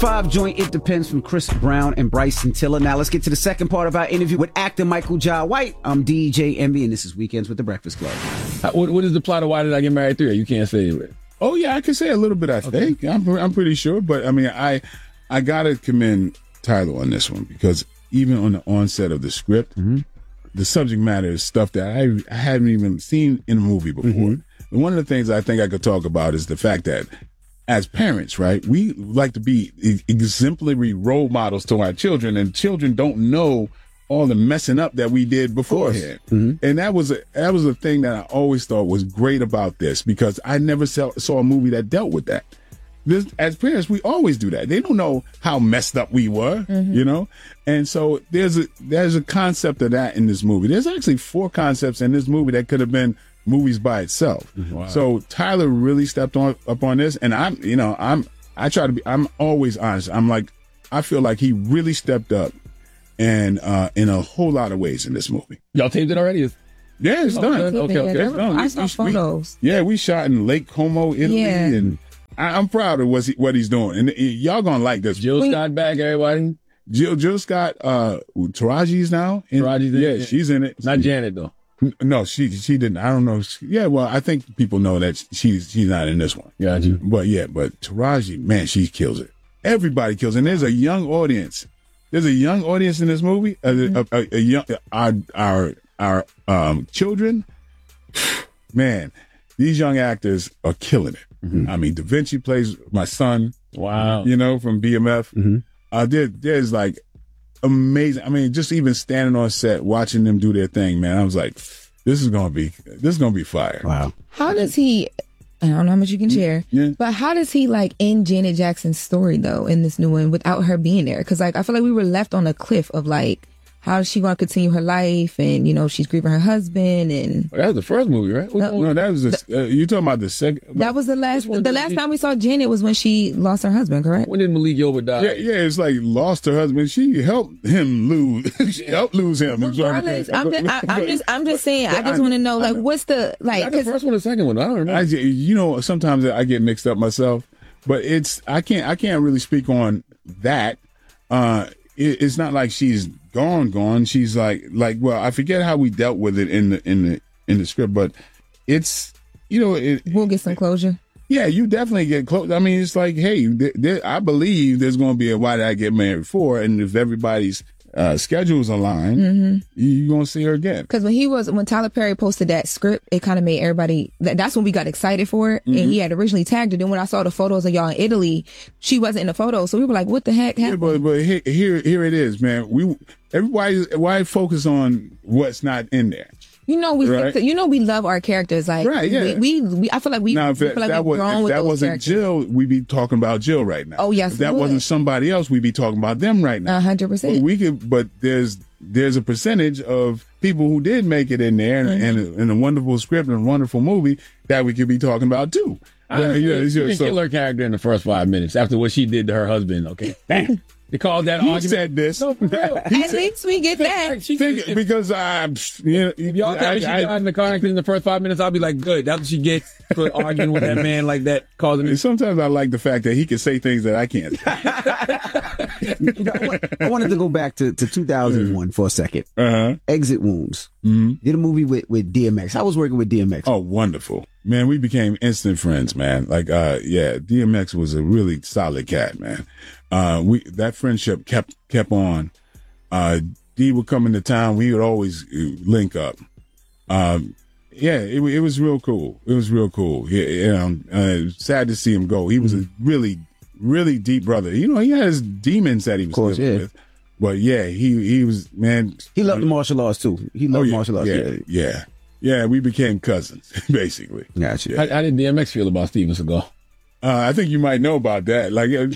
5 joint It Depends from Chris Brown and Bryson Tiller. Now let's get to the second part of our interview with actor Michael Jai White. I'm DJ Envy, and this is Weekends with the Breakfast Club. What is the plot of Why Did I Get Married 3? You can't say it. Oh yeah, I can say a little bit. I think I'm pretty sure, but I mean, I gotta commend Tyler on this one because even on the onset of the script, the subject matter is stuff that I hadn't even seen in a movie before. And one of the things I think I could talk about is the fact that as parents, right, we like to be exemplary role models to our children, and children don't know all the messing up that we did beforehand. And that was a thing that I always thought was great about this, because I never saw a movie that dealt with that. As parents, we always do that. They don't know how messed up we were, you know? And so there's a concept of that in this movie. There's actually 4 concepts in this movie that could have been movies by itself. Wow. So Tyler really stepped up on this, and I'm always honest. I feel like he really stepped up, and in a whole lot of ways in this movie. Y'all taped it already? Yeah, it's done. Okay. It's done. I saw photos. We shot in Lake Como, Italy, and I'm proud of what he's doing. And y'all gonna like this. Jill Scott back, everybody. Jill Scott, Taraji's now. Taraji's in it? She's in it. Not Janet though. No, she didn't. I don't know. Well, I think people know that she's not in this one. Got you. But Taraji, man, she kills it. Everybody kills it. And there's a young audience. There's a young audience in this movie. Our children. Man, these young actors are killing it. I mean, Da Vinci plays my son. Wow. You know, from BMF. There's like amazing. I mean, just even standing on set, watching them do their thing, man. I was like, this is gonna be fire. Wow. How does he? I don't know how much you can share, but how does he end Janet Jackson's story though in this new one without her being there? Because I feel like we were left on a cliff of how is she going to continue her life, and she's grieving her husband, and that was the first movie, right? No, that was you talking about the second. That was the last. The last time we saw Janet was when she lost her husband, correct? When did Malik Yoba die? Yeah, it's like lost her husband. She helped him lose. She helped lose him. I'm just saying. I just want to know, what's the the first one or the second one? I don't remember. Sometimes I get mixed up myself, but I can't really speak on that. It's not like she's gone. She's well, I forget how we dealt with it in the script, but it's we'll get some closure. Yeah, you definitely get close. I mean, it's like, hey, I believe there's going to be a Why Did I Get Married 4, and if everybody's schedules align, you're going to see her again. Because when Tyler Perry posted that script, it kind of made everybody, that's when we got excited for it. And he had originally tagged it. And when I saw the photos of y'all in Italy, she wasn't in the photo. So we were like, what the heck happened? Yeah, but here it is, man. Why focus on what's not in there? We love our characters. Right, yeah. I feel like we've grown with those characters. If that wasn't Jill, we'd be talking about Jill right now. Oh, yes. If that wasn't somebody else, we'd be talking about them right now. 100%. But there's a percentage of people who did make it in there and a wonderful script and a wonderful movie that we could be talking about too. She didn't kill her character in the first 5 minutes after what she did to her husband. Okay, bam. They called that argument. Said this. No, for real. At least we get that. Because if y'all tell me she died in the car accident in the first 5 minutes, I'll be like, good. That's what she gets for arguing with that man like that, causing me. Sometimes I like the fact that he can say things that I can't. I wanted to go back to 2001 for a second. Exit Wounds. Did a movie with DMX. I was working with DMX. Oh, wonderful. Man, we became instant friends, man. DMX was a really solid cat, man. That friendship kept on. D would come into town. We would always link up. It was real cool. It was real cool. Sad to see him go. He was a really, really deep brother. He had his demons that he was living with. But he was, man. He loved the martial arts too. He loved martial arts. Yeah, we became cousins, basically. Gotcha. How did DMX feel about Steven Seagal? I think you might know about that.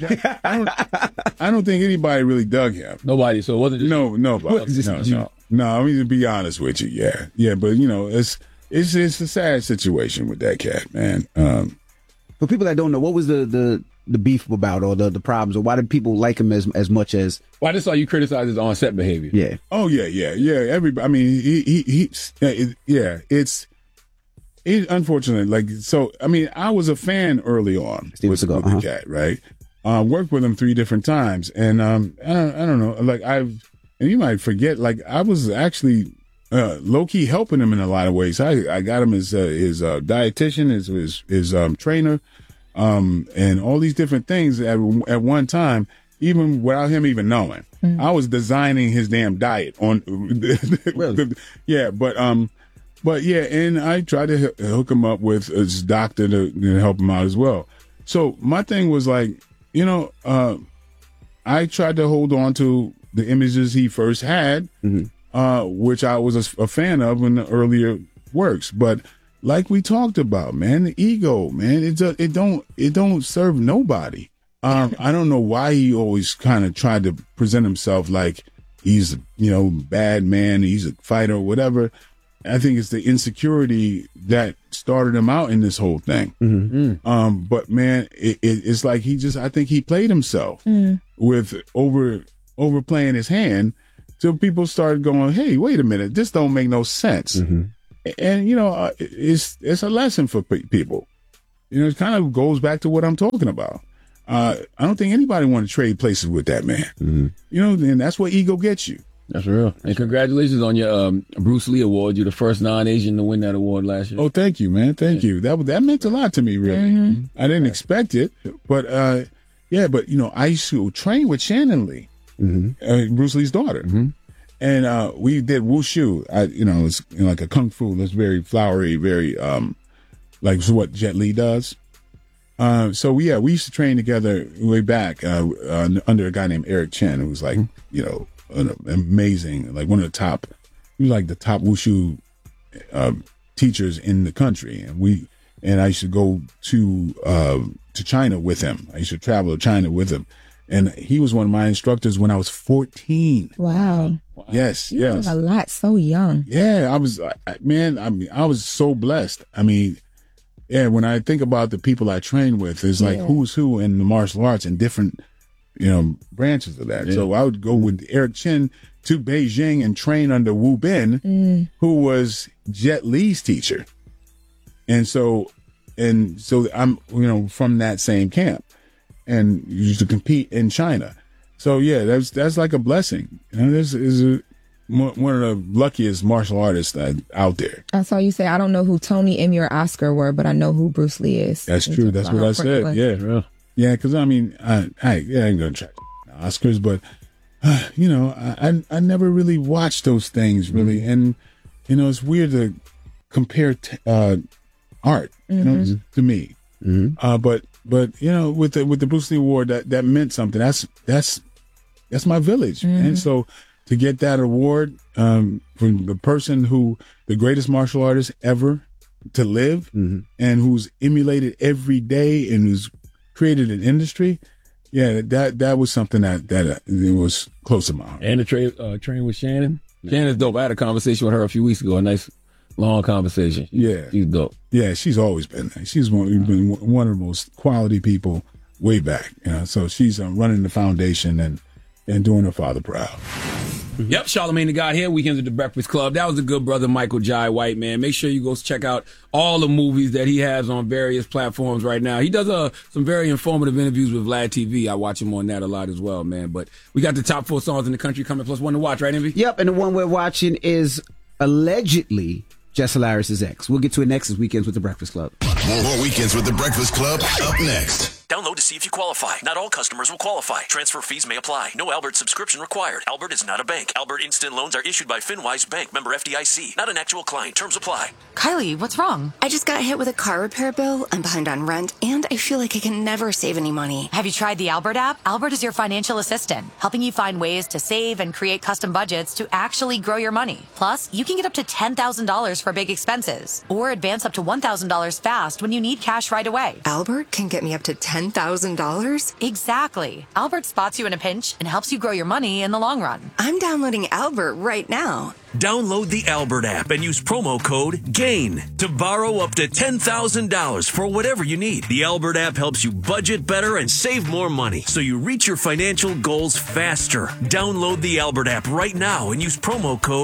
I don't think anybody really dug him. Nobody. So it wasn't just no. I mean, to be honest with you, yeah. But it's a sad situation with that cat, man. For people that don't know, what was the beef about, or the problems, or why did people like him as much as? Well, I just saw you criticize his on-set behavior. Yeah. Oh yeah. Everybody. I mean, it's unfortunate. I was a fan early on with the cat, right? Worked with him 3 different times, and I don't know. Like and you might forget. Like I was actually low key helping him in a lot of ways. I got him his dietitian, his trainer, and all these different things at one time, even without him even knowing. I was designing his damn diet on. Really? Yeah, but yeah, and I tried to hook him up with his doctor to help him out as well. So my thing was like, I tried to hold on to the images he first had, which I was a fan of in the earlier works. But like we talked about, man, the ego, man, it don't serve nobody. I don't know why he always kind of tried to present himself like he's, bad man, he's a fighter or whatever. I think it's the insecurity that started him out in this whole thing. But man, it's like I think he played himself with overplaying his hand till people started going, hey, wait a minute, this don't make no sense. And, it's a lesson for people. It kind of goes back to what I'm talking about. I don't think anybody want to trade places with that man. And that's what ego gets you. That's real. And congratulations on your Bruce Lee Award. You're the first non-Asian to win that award last year. Oh, thank you, man. Thank you. That meant a lot to me, really. I didn't expect it, but I used to train with Shannon Lee, Bruce Lee's daughter, and we did wushu. It's like a kung fu. That's very flowery, very like what Jet Li does. So we used to train together way back under a guy named Eric Chen, who was like, an amazing, like one of the top, he was like the top wushu teachers in the country, and I used to go to China with him. I used to travel to China with him, and he was one of my instructors when I was 14. Wow. Yes, you yes. A lot so young. Yeah, I was, I was so blessed. I mean, yeah, when I think about the people I train with, it's like who's who in the martial arts and different branches of that. So I would go with Eric Chen to Beijing and train under Wu Bin, who was Jet Li's teacher. And so I'm, from that same camp and used to compete in China. So yeah, that's like a blessing. This is one of the luckiest martial artists out there. I saw you say, I don't know who Tony, Emmy, or Oscar were, but I know who Bruce Lee is. That's true. That's what I said. Yeah. Yeah, because I mean, I ain't gonna try Oscars, but I never really watched those things really, and it's weird to compare art, to me. But with the Bruce Lee Award, that meant something. That's my village, and so to get that award from the person who the greatest martial artist ever to live, and who's emulated every day, and who's created an industry, that was something that it was close to my heart. And the train with Shannon. Shannon's dope. I had a conversation with her a few weeks ago. A nice long conversation. Yeah, she's dope. Yeah, she's always been there. She's been one of the most quality people way back. So she's running the foundation and doing her father proud. Yep, Charlamagne the God here, Weekends with the Breakfast Club. That was a good brother, Michael Jai White, man. Make sure you go check out all the movies that he has on various platforms right now. He does some very informative interviews with Vlad TV. I watch him on that a lot as well, man. But we got the top 4 songs in the country coming, plus one to watch, right, Envy? Yep, and the one we're watching is allegedly Jess Hilarious' ex. We'll get to it next as Weekends with the Breakfast Club. More Weekends with the Breakfast Club up next. Download to see if you qualify. Not all customers will qualify. Transfer fees may apply. No Albert subscription required. Albert is not a bank. Albert Instant Loans are issued by FinWise Bank, member FDIC. Not an actual client. Terms apply. Kylie, what's wrong? I just got hit with a car repair bill. I'm behind on rent, and I feel like I can never save any money. Have you tried the Albert app? Albert is your financial assistant, helping you find ways to save and create custom budgets to actually grow your money. Plus, you can get up to $10,000 for big expenses, or advance up to $1,000 fast when you need cash right away. Albert can get me up to $10,000? Exactly. Albert spots you in a pinch and helps you grow your money in the long run. I'm downloading Albert right now. Download the Albert app and use promo code GAIN to borrow up to $10,000 for whatever you need. The Albert app helps you budget better and save more money so you reach your financial goals faster. Download the Albert app right now and use promo code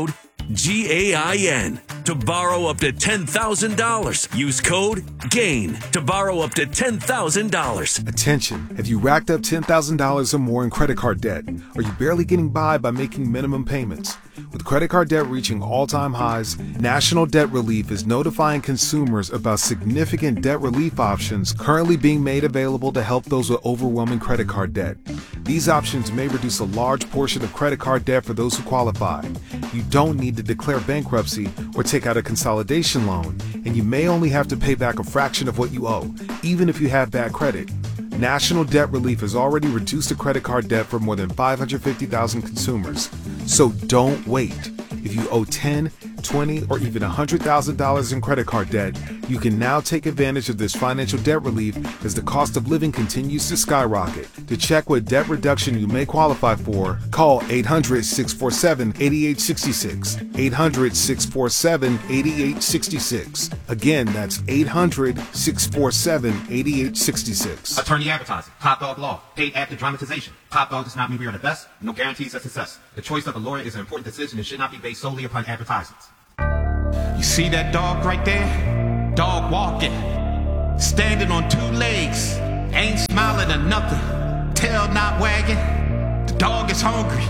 GAIN. To borrow up to $10,000. Use code GAIN to borrow up to $10,000. Attention. Have you racked up $10,000 or more in credit card debt? Are you barely getting by making minimum payments? With credit card debt reaching all-time highs, National Debt Relief is notifying consumers about significant debt relief options currently being made available to help those with overwhelming credit card debt. These options may reduce a large portion of credit card debt for those who qualify. You don't need to declare bankruptcy or take out a consolidation loan, and you may only have to pay back a fraction of what you owe, even if you have bad credit. National Debt Relief has already reduced the credit card debt for more than 550,000 consumers. So don't wait. If you owe $10,000, $20,000, or even $100,000 in credit card debt, you can now take advantage of this financial debt relief as the cost of living continues to skyrocket. To check what debt reduction you may qualify for, call 800-647-8866. 800-647-8866. Again, that's 800-647-8866. Attorney advertising. Top Dog Law. Paid actor dramatization. Top Dog does not mean we are the best. No guarantees of success. The choice of a lawyer is an important decision and should not be based solely upon advertisements. You see that dog right there? Dog walking. Standing on two legs. Ain't smiling or nothing. Tail not wagging. The dog is hungry.